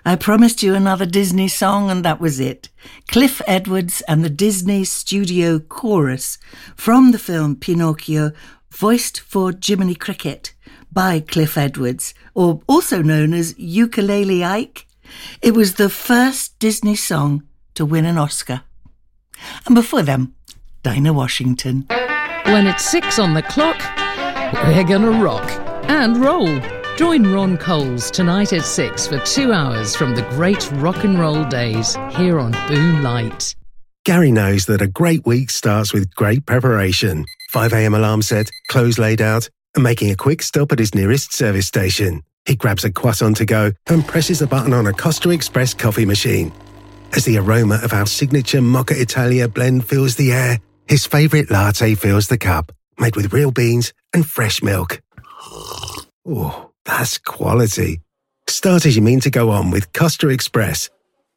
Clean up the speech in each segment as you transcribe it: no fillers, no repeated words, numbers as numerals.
I promised you another Disney song, and that was it. Cliff Edwards and the Disney Studio Chorus from the film Pinocchio, voiced for Jiminy Cricket by Cliff Edwards, or also known as Ukulele Ike. It was the first Disney song to win an Oscar. And before them, Dinah Washington. When it's 6 on the clock, we're gonna rock and roll. Join Ron Coles tonight at 6 for 2 hours from the great rock and roll days here on Boom Light. Gary knows that a great week starts with great preparation. 5 a.m. alarm set, clothes laid out, and making a quick stop at his nearest service station. He grabs a croissant to go and presses a button on a Costa Express coffee machine. As the aroma of our signature Mocha Italia blend fills the air, his favourite latte fills the cup, made with real beans and fresh milk. Oh, that's quality. Start as you mean to go on with Costa Express.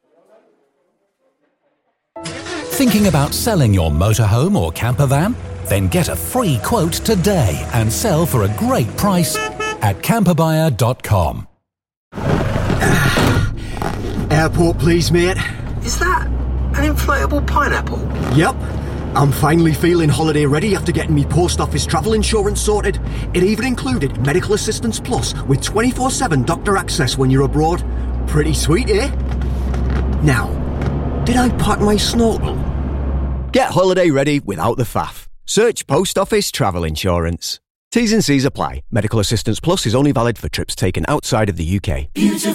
Thinking about selling your motorhome or camper van? Then get a free quote today and sell for a great price at camperbuyer.com. Airport, please, mate. Is that an inflatable pineapple? Yep. I'm finally feeling holiday ready after getting me post office travel insurance sorted. It even included Medical Assistance Plus with 24/7 doctor access when you're abroad. Pretty sweet, eh? Now, did I pack my snorkel? Get holiday ready without the faff. Search Post Office Travel Insurance. T's and C's apply. Medical Assistance Plus is only valid for trips taken outside of the UK. Beautiful.